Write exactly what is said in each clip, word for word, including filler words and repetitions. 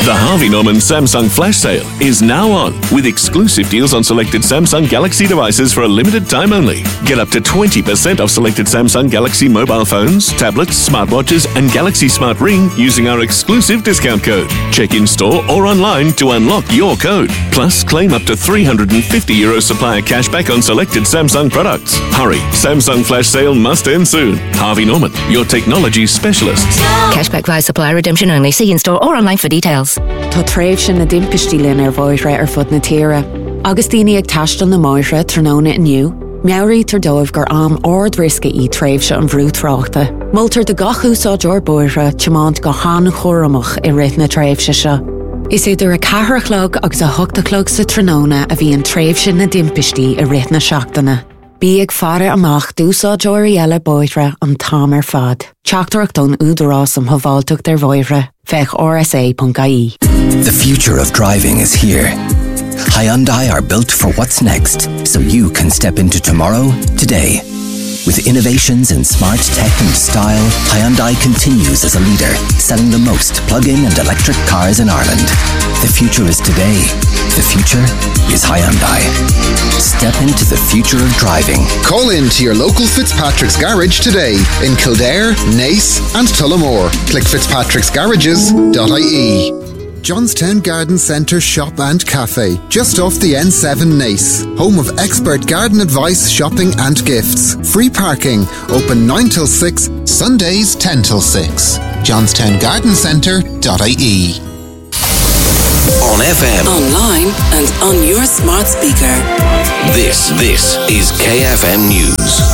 The Harvey Norman Samsung Flash Sale is now on, with exclusive deals on selected Samsung Galaxy devices for a limited time only. Get up to twenty percent off selected Samsung Galaxy mobile phones, tablets, smartwatches and Galaxy Smart Ring using our exclusive discount code. Check in store or online to unlock your code. Plus, claim up to three hundred fifty euro supplier cashback on selected Samsung products. Hurry, Samsung Flash Sale must end soon. Harvey Norman, your technology specialists. Cashback via supplier redemption only. See in store or online for details. Tá tréimh sin na dimpistí linn ar bhóithre ar fud na tíre. Agus daoine ag taistil na máithre tróna inniu, meabhraí tar dóibh gur am ord risca í tréimh se an bhrúthráachta. Multar de gach úsáideoir bóithre temáint go hána chóramach i rith na tréimh se seo. Is idir a cathrachlog agus a thugtachlog sa tróna a bhí an tréimh sin na dimpistí i rith na seachtaine. Bí ag fara amach dúsáideoir eile bóithre an tám ar fad. Teachtarach don údarás am haváilteach der bhóithre, fech R S A dot I E. The future of driving is here. Hyundai are built for what's next, so you can step into tomorrow, today. With innovations in smart tech and style, Hyundai continues as a leader, selling the most plug-in and electric cars in Ireland. The future is today. The future is Hyundai. Step into the future of driving. Call in to your local Fitzpatrick's Garage today in Kildare, Naas and Tullamore. Click fitzpatricks garages dot I E. Johnstown Garden Centre Shop and Cafe, just off the N seven Naas. Home of expert garden advice, shopping and gifts. Free parking, open nine till six, Sundays ten till six. johnstown garden centre dot I E. On F M, online and on your smart speaker. This, this is K F M News.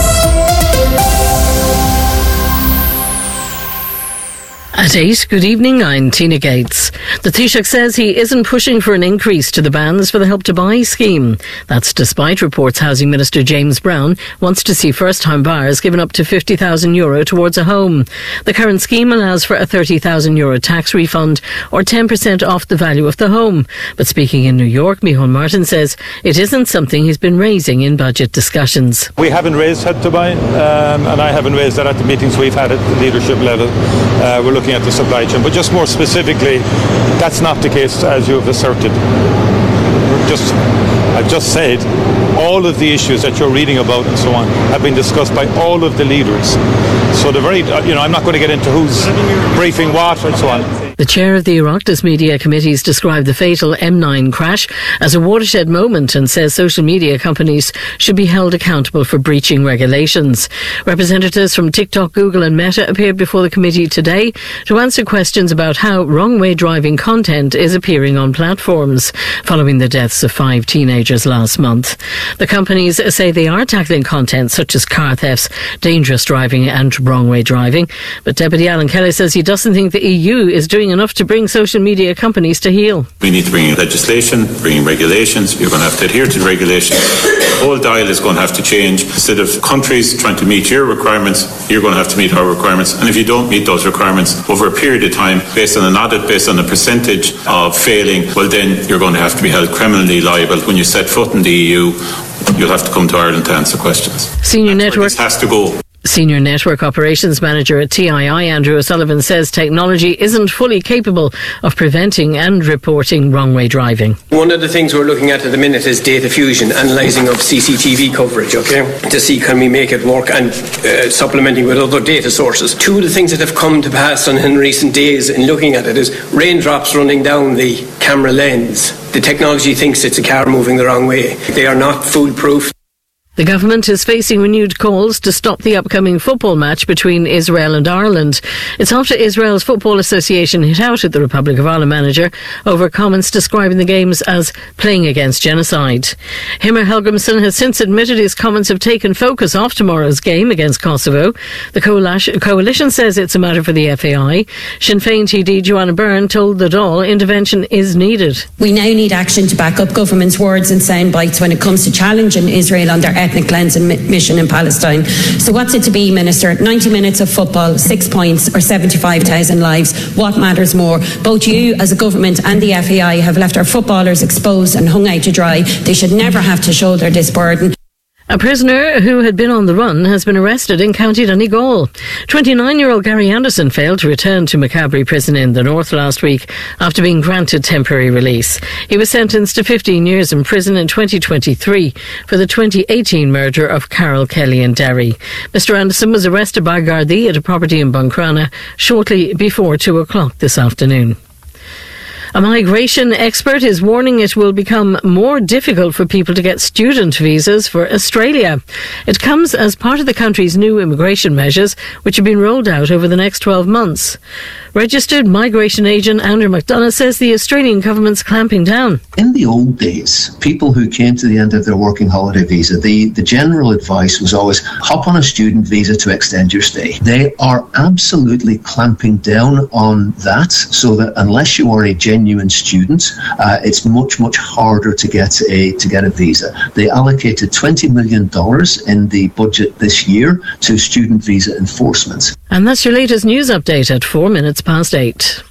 At eight, good evening, I'm Tina Gates. The Taoiseach says he isn't pushing for an increase to the bans for the Help to Buy scheme. That's despite reports Housing Minister James Brown wants to see first-time buyers given up to fifty thousand euro towards a home. The current scheme allows for a thirty thousand euro tax refund or ten percent off the value of the home. But speaking in New York, Micheál Martin says it isn't something he's been raising in budget discussions. We haven't raised Help to Buy, um, and I haven't raised that at the meetings we've had at the leadership level. Uh, we're looking at the supply chain, but just more specifically, that's not the case as you have asserted. Just, I've just said all of the issues that you're reading about and so on have been discussed by all of the leaders. So the very, you know, I'm not going to get into who's briefing what and so on. The chair of the Oireachtas Media Committees described the fatal M nine crash as a watershed moment and says social media companies should be held accountable for breaching regulations. Representatives from TikTok, Google and Meta appeared before the committee today to answer questions about how wrong-way driving content is appearing on platforms following the deaths of five teenagers last month. The companies say they are tackling content such as car thefts, dangerous driving and wrong-way driving. But Deputy Alan Kelly says he doesn't think the E U is doing enough to bring social media companies to heel. We need to bring in legislation, bring in regulations. You're going to have to adhere to the regulations. The whole dial is going to have to change. Instead of countries trying to meet your requirements, you're going to have to meet our requirements. And if you don't meet those requirements over a period of time, based on an audit, based on a percentage of failing, well then you're going to have to be held criminally liable. When you set foot in the E U, you'll have to come to Ireland to answer questions. Senior That's Network this has to go. Senior Network Operations Manager at T I I, Andrew O'Sullivan, says technology isn't fully capable of preventing and reporting wrong-way driving. One of the things we're looking at at the minute is data fusion, analysing of C C T V coverage, okay, to see can we make it work and uh, supplementing with other data sources. Two of the things that have come to pass on in recent days in looking at it is raindrops running down the camera lens. The technology thinks it's a car moving the wrong way. They are not foolproof. The government is facing renewed calls to stop the upcoming football match between Israel and Ireland. It's after Israel's Football Association hit out at the Republic of Ireland manager over comments describing the games as playing against genocide. Himmer Helgrimsson has since admitted his comments have taken focus off tomorrow's game against Kosovo. The coalition says it's a matter for the F A I. Sinn Féin T D Joanna Byrne told the Dáil intervention is needed. We now need action to back up government's words and sound bites when it comes to challenging Israel on their ethnic cleansing mission in Palestine. So what's it to be, Minister? ninety minutes of football, six points or seventy-five thousand lives? What matters more? Both you as a government and the F A I have left our footballers exposed and hung out to dry. They should never have to shoulder this burden. A prisoner who had been on the run has been arrested in County Donegal. twenty-nine-year-old Gary Anderson failed to return to Macabre Prison in the north last week after being granted temporary release. He was sentenced to fifteen years in prison in twenty twenty-three for the twenty eighteen murder of Carol Kelly in Derry. Mister Anderson was arrested by Gardaí at a property in Buncrana shortly before two o'clock this afternoon. A migration expert is warning it will become more difficult for people to get student visas for Australia. It comes as part of the country's new immigration measures, which have been rolled out over the next twelve months. Registered migration agent Andrew McDonough says the Australian government's clamping down. In the old days, people who came to the end of their working holiday visa, the, the general advice was always hop on a student visa to extend your stay. They are absolutely clamping down on that, so that unless you are a genuine Genuine student, uh, it's much much harder to get a to get a visa. They allocated twenty million dollars in the budget this year to student visa enforcement. And that's your latest news update at four minutes past eight.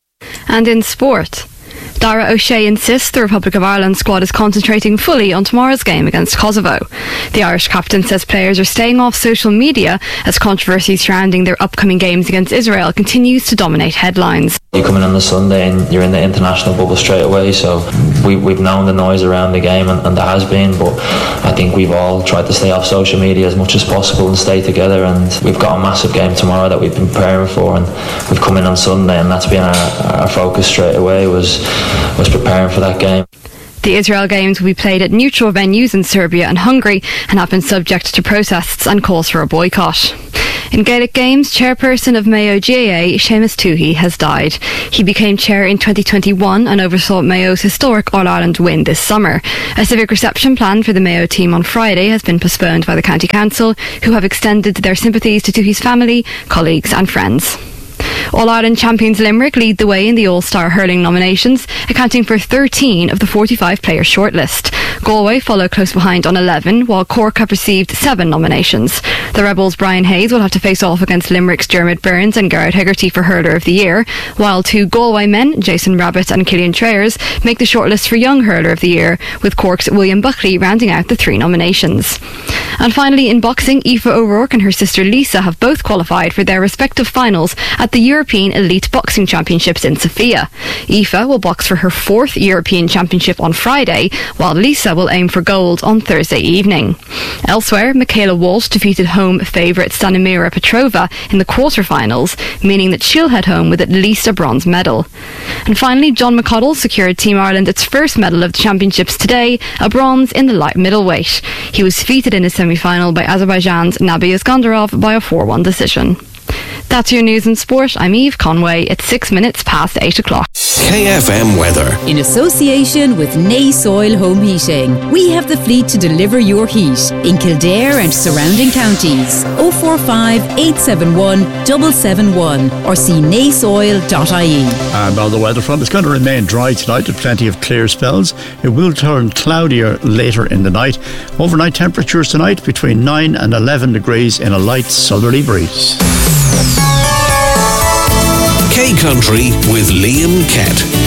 And in sport, Dara O'Shea insists the Republic of Ireland squad is concentrating fully on tomorrow's game against Kosovo. The Irish captain says players are staying off social media as controversy surrounding their upcoming games against Israel continues to dominate headlines. You come in on the Sunday and you're in the international bubble straight away, so we, we've known the noise around the game, and, and there has been, but I think we've all tried to stay off social media as much as possible and stay together, and we've got a massive game tomorrow that we've been preparing for, and we've come in on Sunday and that's been our, our focus straight away, was was preparing for that game. The Israel Games will be played at neutral venues in Serbia and Hungary and have been subject to protests and calls for a boycott. In Gaelic Games, chairperson of Mayo G A A, Seamus Toohey, has died. He became chair in twenty twenty-one and oversaw Mayo's historic All-Ireland win this summer. A civic reception planned for the Mayo team on Friday has been postponed by the County Council, who have extended their sympathies to Toohey's family, colleagues and friends. All-Ireland champions Limerick lead the way in the All-Star hurling nominations, accounting for thirteen of the forty-five player shortlist. Galway follow close behind on eleven, while Cork have received seven nominations. The Rebels' Brian Hayes will have to face off against Limerick's Dermot Burns and Garrett Hegarty for Hurler of the Year, while two Galway men, Jason Rabbit and Killian Trayers, make the shortlist for Young Hurler of the Year, with Cork's William Buckley rounding out the three nominations. And finally, in boxing, Aoife O'Rourke and her sister Lisa have both qualified for their respective finals at the European Elite Boxing Championships in Sofia. Aoife will box for her fourth European Championship on Friday, while Lisa will aim for gold on Thursday evening. Elsewhere, Michaela Walsh defeated home favourite Stanimira Petrova in the quarter-finals, meaning that she'll head home with at least a bronze medal. And finally, John McConnell secured Team Ireland its first medal of the championships today, a bronze in the light middleweight. He was defeated in his semi-final by Azerbaijan's Nabi Iskandarov by a four one decision. That's your news and sport. I'm Eve Conway. It's six minutes past eight o'clock. K F M weather. In association with Nay Soil Home Heating, we have the fleet to deliver your heat in Kildare and surrounding counties. oh four five, eight seven one, seven seven one or see nay soil dot I E. And on the weather front, it's going to remain dry tonight with plenty of clear spells. It will turn cloudier later in the night. Overnight temperatures tonight between nine and eleven degrees in a light southerly breeze. K Country with Liam Kett.